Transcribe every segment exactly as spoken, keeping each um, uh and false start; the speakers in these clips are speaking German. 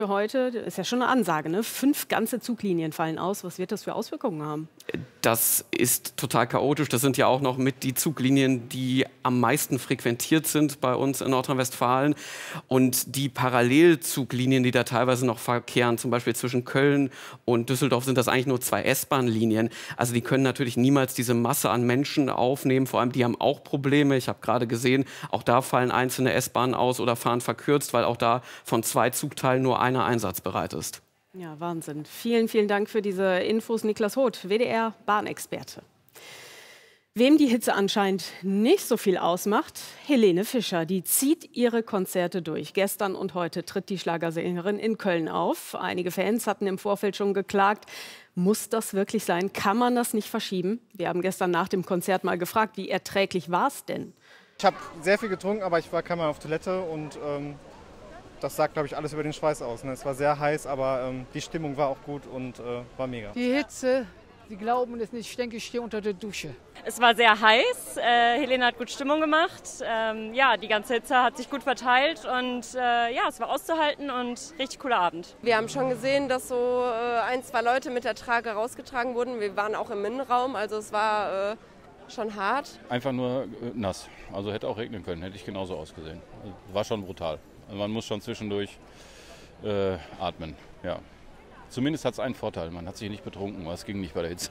Für heute ist ja schon eine Ansage, ne? Fünf ganze Zuglinien fallen aus. Was wird das für Auswirkungen haben? Das ist total chaotisch. Das sind ja auch noch mit die Zuglinien, die am meisten frequentiert sind bei uns in Nordrhein-Westfalen. Und die Parallelzuglinien, die da teilweise noch verkehren, zum Beispiel zwischen Köln und Düsseldorf, sind das eigentlich nur zwei S-Bahn-Linien. Also die können natürlich niemals diese Masse an Menschen aufnehmen. Vor allem, die haben auch Probleme. Ich habe gerade gesehen, auch da fallen einzelne S-Bahnen aus oder fahren verkürzt, weil auch da von zwei Zugteilen nur einer einsatzbereit ist. Ja, Wahnsinn. Vielen, vielen Dank für diese Infos, Niklas Hoth, W D R-Bahnexperte. Wem die Hitze anscheinend nicht so viel ausmacht, Helene Fischer, die zieht ihre Konzerte durch. Gestern und heute tritt die Schlagersängerin in Köln auf. Einige Fans hatten im Vorfeld schon geklagt. Muss das wirklich sein? Kann man das nicht verschieben? Wir haben gestern nach dem Konzert mal gefragt, wie erträglich war es denn? Ich habe sehr viel getrunken, aber ich war keinmal auf Toilette und ähm das sagt, glaube ich, alles über den Schweiß aus. Ne? Es war sehr heiß, aber ähm, die Stimmung war auch gut und äh, war mega. Die Hitze, Sie glauben es nicht, ich denke, ich stehe unter der Dusche. Es war sehr heiß, äh, Helene hat gut Stimmung gemacht. Ähm, ja, die ganze Hitze hat sich gut verteilt und äh, ja, es war auszuhalten und richtig cooler Abend. Wir haben schon gesehen, dass so äh, ein, zwei Leute mit der Trage rausgetragen wurden. Wir waren auch im Innenraum, also es war äh, schon hart. Einfach nur äh, nass, also hätte auch regnen können, hätte ich genauso ausgesehen. War schon brutal. Also man muss schon zwischendurch äh, atmen. Ja. Zumindest hat es einen Vorteil, man hat sich nicht betrunken, aber es ging nicht bei der Hitze.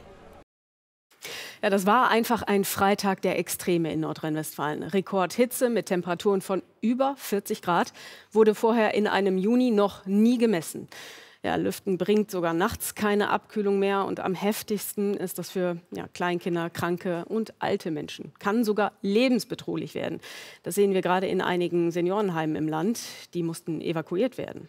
Ja, das war einfach ein Freitag der Extreme in Nordrhein-Westfalen. Rekordhitze mit Temperaturen von über vierzig Grad wurde vorher in einem Juni noch nie gemessen. Ja, Lüften bringt sogar nachts keine Abkühlung mehr und am heftigsten ist das für ja, Kleinkinder, Kranke und alte Menschen. Kann sogar lebensbedrohlich werden. Das sehen wir gerade in einigen Seniorenheimen im Land. Die mussten evakuiert werden.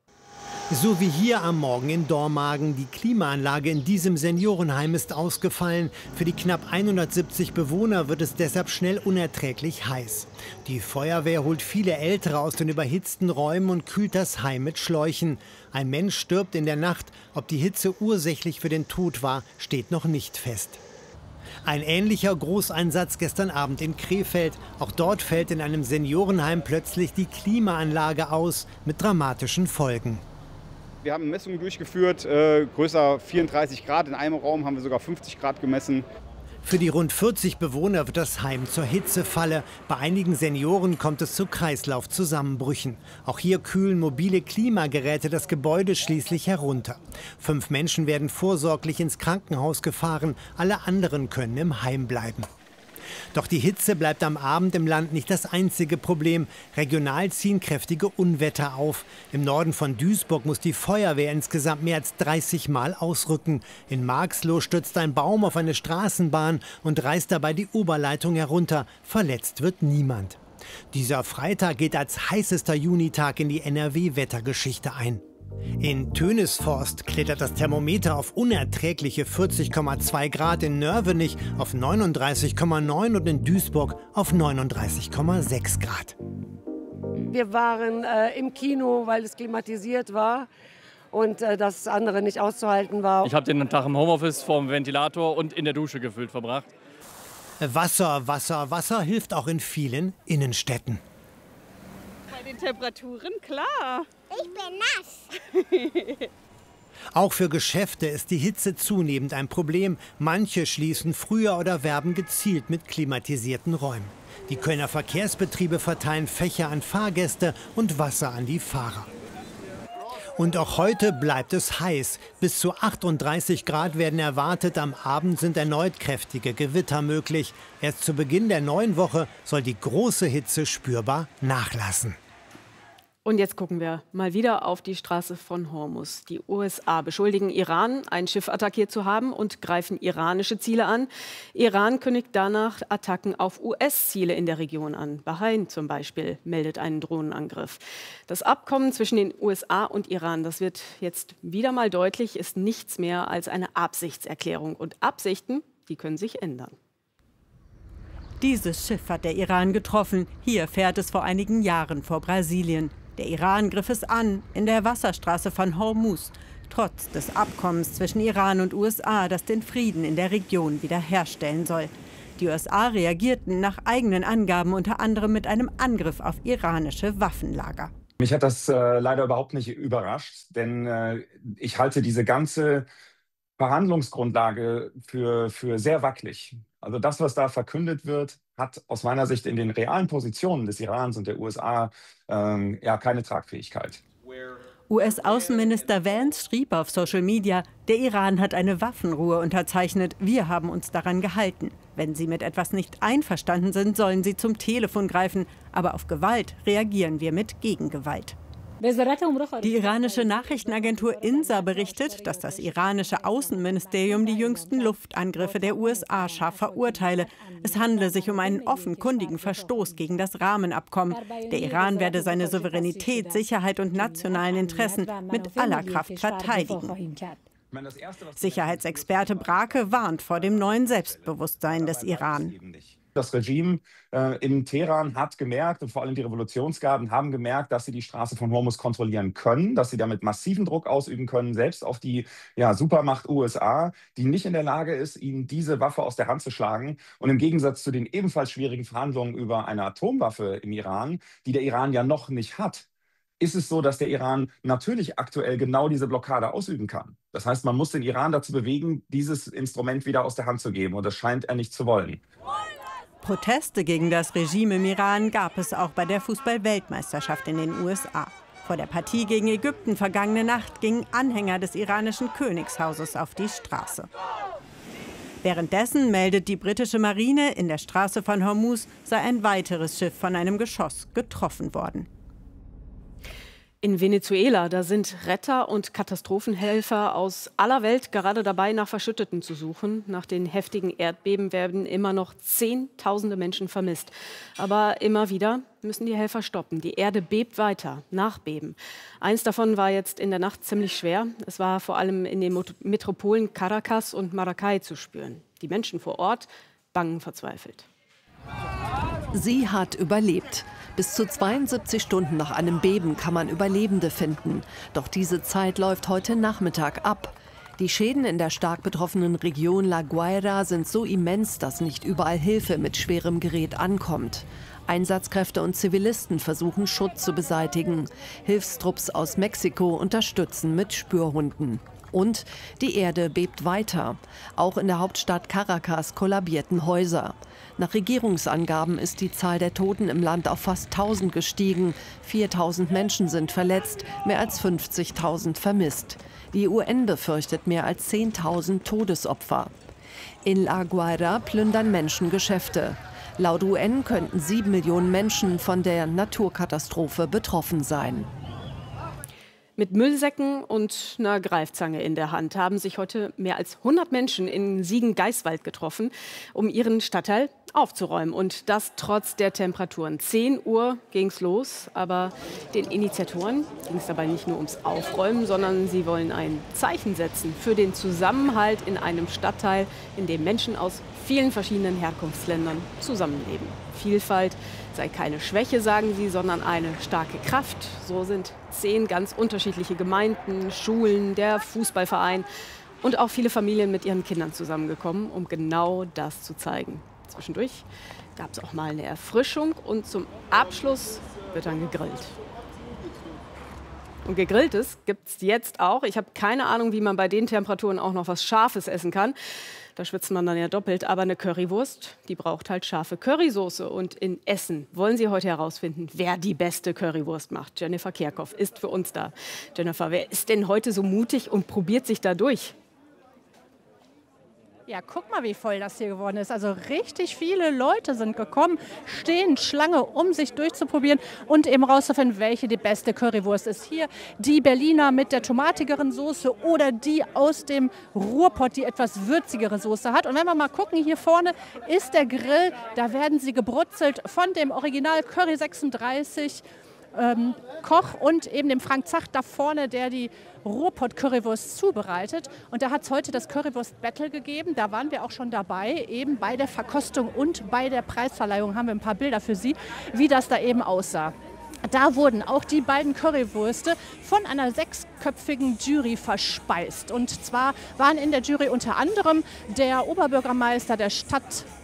So wie hier am Morgen in Dormagen. Die Klimaanlage in diesem Seniorenheim ist ausgefallen. Für die knapp hundertsiebzig Bewohner wird es deshalb schnell unerträglich heiß. Die Feuerwehr holt viele Ältere aus den überhitzten Räumen und kühlt das Heim mit Schläuchen. Ein Mensch stirbt in der Nacht. Ob die Hitze ursächlich für den Tod war, steht noch nicht fest. Ein ähnlicher Großeinsatz gestern Abend in Krefeld. Auch dort fällt in einem Seniorenheim plötzlich die Klimaanlage aus, mit dramatischen Folgen. Wir haben Messungen durchgeführt, äh, größer vierunddreißig Grad. In einem Raum haben wir sogar fünfzig Grad gemessen. Für die rund vierzig Bewohner wird das Heim zur Hitzefalle. Bei einigen Senioren kommt es zu Kreislaufzusammenbrüchen. Auch hier kühlen mobile Klimageräte das Gebäude schließlich herunter. Fünf Menschen werden vorsorglich ins Krankenhaus gefahren. Alle anderen können im Heim bleiben. Doch die Hitze bleibt am Abend im Land nicht das einzige Problem. Regional ziehen kräftige Unwetter auf. Im Norden von Duisburg muss die Feuerwehr insgesamt mehr als dreißig Mal ausrücken. In Marxloh stürzt ein Baum auf eine Straßenbahn und reißt dabei die Oberleitung herunter. Verletzt wird niemand. Dieser Freitag geht als heißester Junitag in die N R W-Wettergeschichte ein. In Tönisforst klettert das Thermometer auf unerträgliche vierzig Komma zwei Grad, in Nörvenich auf neununddreißig Komma neun und in Duisburg auf neununddreißig Komma sechs Grad. Wir waren äh, im Kino, weil es klimatisiert war und äh, das andere nicht auszuhalten war. Ich habe den Tag im Homeoffice vorm Ventilator und in der Dusche gefühlt verbracht. Wasser, Wasser, Wasser hilft auch in vielen Innenstädten. Bei den Temperaturen, klar. Ich bin nass. Auch für Geschäfte ist die Hitze zunehmend ein Problem. Manche schließen früher oder werben gezielt mit klimatisierten Räumen. Die Kölner Verkehrsbetriebe verteilen Fächer an Fahrgäste und Wasser an die Fahrer. Und auch heute bleibt es heiß. Bis zu achtunddreißig Grad werden erwartet. Am Abend sind erneut kräftige Gewitter möglich. Erst zu Beginn der neuen Woche soll die große Hitze spürbar nachlassen. Und jetzt gucken wir mal wieder auf die Straße von Hormuz. Die U S A beschuldigen Iran, ein Schiff attackiert zu haben und greifen iranische Ziele an. Iran kündigt danach Attacken auf U S-Ziele in der Region an. Bahrain zum Beispiel meldet einen Drohnenangriff. Das Abkommen zwischen den U S A und Iran, das wird jetzt wieder mal deutlich, ist nichts mehr als eine Absichtserklärung. Und Absichten, die können sich ändern. Dieses Schiff hat der Iran getroffen. Hier fährt es vor einigen Jahren vor Brasilien. Der Iran griff es an in der Wasserstraße von Hormuz, trotz des Abkommens zwischen Iran und U S A, das den Frieden in der Region wiederherstellen soll. Die U S A reagierten nach eigenen Angaben unter anderem mit einem Angriff auf iranische Waffenlager. Mich hat das äh, leider überhaupt nicht überrascht, denn äh, ich halte diese ganze Verhandlungsgrundlage für, für sehr wackelig. Also das, was da verkündet wird, hat aus meiner Sicht in den realen Positionen des Irans und der U S A ähm, ja keine Tragfähigkeit. U S-Außenminister Vance schrieb auf Social Media, der Iran hat eine Waffenruhe unterzeichnet, wir haben uns daran gehalten. Wenn sie mit etwas nicht einverstanden sind, sollen sie zum Telefon greifen, aber auf Gewalt reagieren wir mit Gegengewalt. Die iranische Nachrichtenagentur INSA berichtet, dass das iranische Außenministerium die jüngsten Luftangriffe der U S A scharf verurteile. Es handle sich um einen offenkundigen Verstoß gegen das Rahmenabkommen. Der Iran werde seine Souveränität, Sicherheit und nationalen Interessen mit aller Kraft verteidigen. Sicherheitsexperte Brake warnt vor dem neuen Selbstbewusstsein des Iran. Das Regime äh, in Teheran hat gemerkt, und vor allem die Revolutionsgarden haben gemerkt, dass sie die Straße von Hormuz kontrollieren können, dass sie damit massiven Druck ausüben können, selbst auf die ja, Supermacht U S A, die nicht in der Lage ist, ihnen diese Waffe aus der Hand zu schlagen. Und im Gegensatz zu den ebenfalls schwierigen Verhandlungen über eine Atomwaffe im Iran, die der Iran ja noch nicht hat, ist es so, dass der Iran natürlich aktuell genau diese Blockade ausüben kann. Das heißt, man muss den Iran dazu bewegen, dieses Instrument wieder aus der Hand zu geben. Und das scheint er nicht zu wollen. Proteste gegen das Regime im Iran gab es auch bei der Fußball-Weltmeisterschaft in den U S A. Vor der Partie gegen Ägypten vergangene Nacht gingen Anhänger des iranischen Königshauses auf die Straße. Währenddessen meldet die britische Marine, in der Straße von Hormuz sei ein weiteres Schiff von einem Geschoss getroffen worden. In Venezuela, da sind Retter und Katastrophenhelfer aus aller Welt gerade dabei, nach Verschütteten zu suchen. Nach den heftigen Erdbeben werden immer noch Zehntausende Menschen vermisst. Aber immer wieder müssen die Helfer stoppen. Die Erde bebt weiter, Nachbeben. Eins davon war jetzt in der Nacht ziemlich schwer. Es war vor allem in den Metropolen Caracas und Maracay zu spüren. Die Menschen vor Ort bangen verzweifelt. Sie hat überlebt. Bis zu zweiundsiebzig Stunden nach einem Beben kann man Überlebende finden. Doch diese Zeit läuft heute Nachmittag ab. Die Schäden in der stark betroffenen Region La Guaira sind so immens, dass nicht überall Hilfe mit schwerem Gerät ankommt. Einsatzkräfte und Zivilisten versuchen, Schutt zu beseitigen. Hilfstrupps aus Mexiko unterstützen mit Spürhunden. Und die Erde bebt weiter. Auch in der Hauptstadt Caracas kollabierten Häuser. Nach Regierungsangaben ist die Zahl der Toten im Land auf fast tausend gestiegen. viertausend Menschen sind verletzt, mehr als fünfzigtausend vermisst. Die U N befürchtet mehr als zehntausend Todesopfer. In La Guaira plündern Menschen Geschäfte. Laut U N könnten sieben Millionen Menschen von der Naturkatastrophe betroffen sein. Mit Müllsäcken und einer Greifzange in der Hand haben sich heute mehr als hundert Menschen in Siegen-Geiswald getroffen, um ihren Stadtteil aufzuräumen. Und das trotz der Temperaturen. zehn Uhr ging es los, aber den Initiatoren ging es dabei nicht nur ums Aufräumen, sondern sie wollen ein Zeichen setzen für den Zusammenhalt in einem Stadtteil, in dem Menschen aus vielen verschiedenen Herkunftsländern zusammenleben. Vielfalt sei keine Schwäche, sagen sie, sondern eine starke Kraft. So sind zehn ganz unterschiedliche Gemeinden, Schulen, der Fußballverein und auch viele Familien mit ihren Kindern zusammengekommen, um genau das zu zeigen. Zwischendurch gab es auch mal eine Erfrischung und zum Abschluss wird dann gegrillt. Und Gegrilltes gibt es jetzt auch. Ich habe keine Ahnung, wie man bei den Temperaturen auch noch was Scharfes essen kann. Da schwitzt man dann ja doppelt. Aber eine Currywurst, die braucht halt scharfe Currysoße. Und in Essen wollen Sie heute herausfinden, wer die beste Currywurst macht. Jennifer Kerkhoff ist für uns da. Jennifer, wer ist denn heute so mutig und probiert sich da durch? Ja, guck mal, wie voll das hier geworden ist. Also richtig viele Leute sind gekommen, stehen Schlange, um sich durchzuprobieren und eben rauszufinden, welche die beste Currywurst ist. Hier die Berliner mit der tomatigeren Soße oder die aus dem Ruhrpott, die etwas würzigere Soße hat. Und wenn wir mal gucken, hier vorne ist der Grill. Da werden sie gebrutzelt von dem Original Curry sechsunddreißig. Ähm, Koch und eben dem Frank Zach da vorne, der die Ruhrpott-Currywurst zubereitet. Und da hat es heute das Currywurst-Battle gegeben. Da waren wir auch schon dabei, eben bei der Verkostung und bei der Preisverleihung haben wir ein paar Bilder für Sie, wie das da eben aussah. Da wurden auch die beiden Currywürste von einer sechsköpfigen Jury verspeist. Und zwar waren in der Jury unter anderem der Oberbürgermeister der Stadt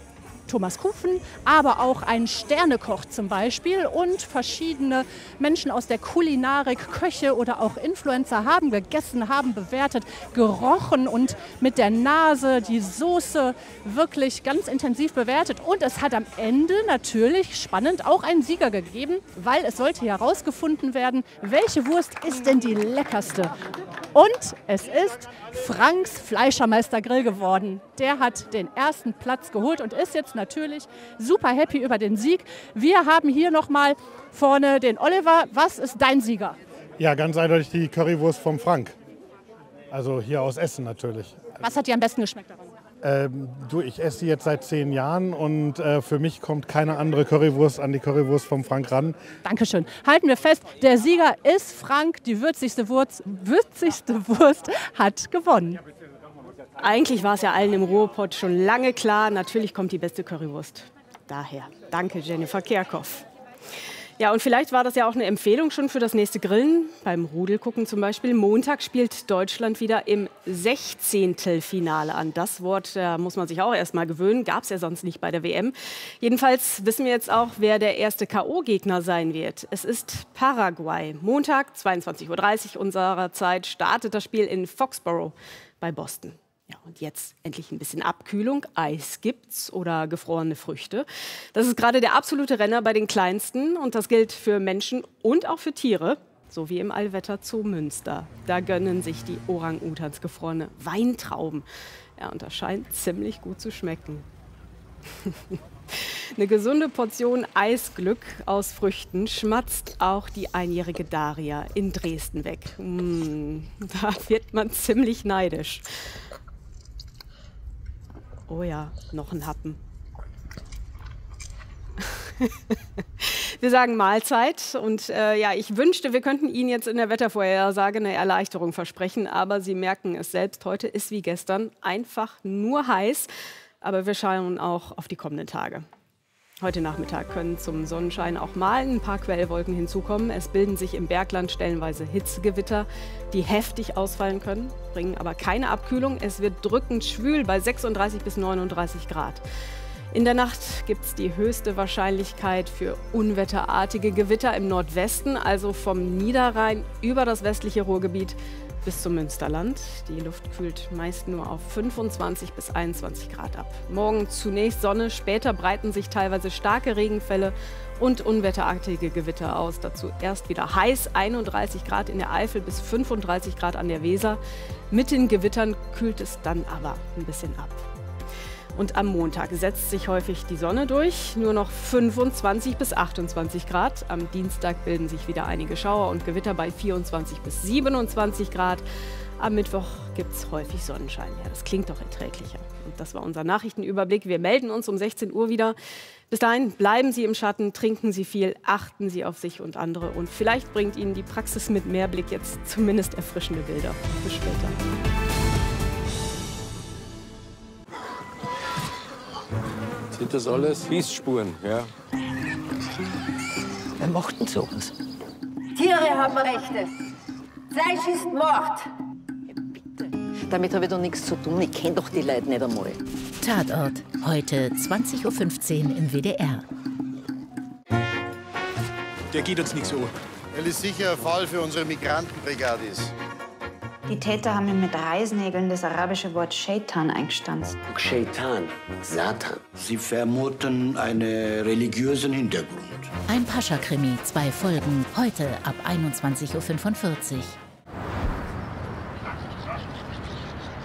Thomas Kufen, aber auch ein Sternekoch zum Beispiel und verschiedene Menschen aus der Kulinarik, Köche oder auch Influencer haben gegessen, haben bewertet, gerochen und mit der Nase die Soße wirklich ganz intensiv bewertet. Und es hat am Ende natürlich spannend auch einen Sieger gegeben, weil es sollte herausgefunden werden, welche Wurst ist denn die leckerste. Und es ist Franks Fleischermeister-Grill geworden. Der hat den ersten Platz geholt und ist jetzt natürlich super happy über den Sieg. Wir haben hier nochmal vorne den Oliver. Was ist dein Sieger? Ja, ganz eindeutig die Currywurst vom Frank. Also hier aus Essen natürlich. Was hat dir am besten geschmeckt daran? Ähm, du, ich esse die jetzt seit zehn Jahren und äh, für mich kommt keine andere Currywurst an die Currywurst vom Frank ran. Dankeschön. Halten wir fest, der Sieger ist Frank. Die würzigste Wurst, würzigste Wurst hat gewonnen. Eigentlich war es ja allen im Ruhrpott schon lange klar, natürlich kommt die beste Currywurst. Daher, danke Jennifer Kerkhoff. Ja, und vielleicht war das ja auch eine Empfehlung schon für das nächste Grillen. Beim Rudelgucken zum Beispiel. Montag spielt Deutschland wieder im Sechzehntelfinale an. Das Wort da muss man sich auch erst mal gewöhnen. Gab es ja sonst nicht bei der W M. Jedenfalls wissen wir jetzt auch, wer der erste K O-Gegner sein wird. Es ist Paraguay. Montag, zweiundzwanzig Uhr dreißig unserer Zeit, startet das Spiel in Foxborough bei Boston. Ja, und jetzt endlich ein bisschen Abkühlung. Eis gibt's oder gefrorene Früchte. Das ist gerade der absolute Renner bei den Kleinsten. Und das gilt für Menschen und auch für Tiere. So wie im Allwetter Zoo Münster. Da gönnen sich die Orang-Utans gefrorene Weintrauben. Ja, und das scheint ziemlich gut zu schmecken. Eine gesunde Portion Eisglück aus Früchten schmatzt auch die einjährige Daria in Dresden weg. Mm, da wird man ziemlich neidisch. Oh ja, noch ein Happen. Wir sagen Mahlzeit und äh, ja, ich wünschte, wir könnten Ihnen jetzt in der Wettervorhersage eine Erleichterung versprechen, aber Sie merken es selbst, heute ist wie gestern einfach nur heiß, aber wir schauen auch auf die kommenden Tage. Heute Nachmittag können zum Sonnenschein auch mal ein paar Quellwolken hinzukommen. Es bilden sich im Bergland stellenweise Hitzegewitter, die heftig ausfallen können, bringen aber keine Abkühlung. Es wird drückend schwül bei sechsunddreißig bis neununddreißig Grad. In der Nacht gibt es die höchste Wahrscheinlichkeit für unwetterartige Gewitter im Nordwesten, also vom Niederrhein über das westliche Ruhrgebiet bis zum Münsterland. Die Luft kühlt meist nur auf fünfundzwanzig bis einundzwanzig Grad ab. Morgen zunächst Sonne, später breiten sich teilweise starke Regenfälle und unwetterartige Gewitter aus. Dazu erst wieder heiß, einunddreißig Grad in der Eifel bis fünfunddreißig Grad an der Weser. Mit den Gewittern kühlt es dann aber ein bisschen ab. Und am Montag setzt sich häufig die Sonne durch, nur noch fünfundzwanzig bis achtundzwanzig Grad. Am Dienstag bilden sich wieder einige Schauer und Gewitter bei vierundzwanzig bis siebenundzwanzig Grad. Am Mittwoch gibt es häufig Sonnenschein. Ja, das klingt doch erträglicher. Und das war unser Nachrichtenüberblick. Wir melden uns um sechzehn Uhr wieder. Bis dahin bleiben Sie im Schatten, trinken Sie viel, achten Sie auf sich und andere. Und vielleicht bringt Ihnen die Praxis mit Mehrblick jetzt zumindest erfrischende Bilder. Bis später. Sind das alles Bissspuren, ja? Wer macht denn sowas? Tiere haben Rechte. Fleisch ist Mord. Bitte. Damit habe ich doch nichts zu tun. Ich kenne doch die Leute nicht einmal. Tatort, heute zwanzig Uhr fünfzehn im W D R. Der geht uns nichts an. Weil es sicher ein Fall für unsere Migrantenbrigade ist. Die Täter haben ihm mit Reißnägeln das arabische Wort Shaitan eingestanzt. Shaitan, Satan. Sie vermuten einen religiösen Hintergrund. Ein Pascha-Krimi, zwei Folgen, heute ab einundzwanzig Uhr fünfundvierzig.